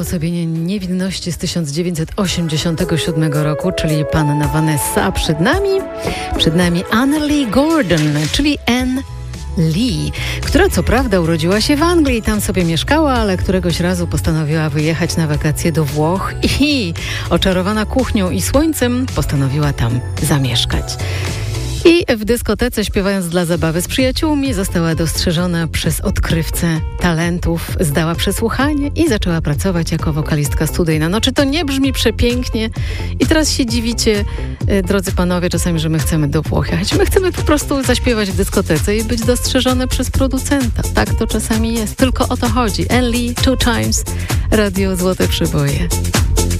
śpiewało sobie Niewinności z 1987 roku, czyli panna Vanessa, a przed nami Anna Lee Gordon, czyli Anne Lee, która co prawda urodziła się w Anglii i tam sobie mieszkała, ale któregoś razu postanowiła wyjechać na wakacje do Włoch i oczarowana kuchnią i słońcem postanowiła tam zamieszkać. I w dyskotece, śpiewając dla zabawy z przyjaciółmi, została dostrzeżona przez odkrywcę talentów, zdała przesłuchanie i zaczęła pracować jako wokalistka studyjna. No czy to nie brzmi przepięknie? I teraz się dziwicie, drodzy panowie, czasami, że my chcemy do Włoch jechać. My chcemy po prostu zaśpiewać w dyskotece i być dostrzeżone przez producenta. Tak to czasami jest. Tylko o to chodzi. Anne Lee, Two Times, Radio Złote Przyboje.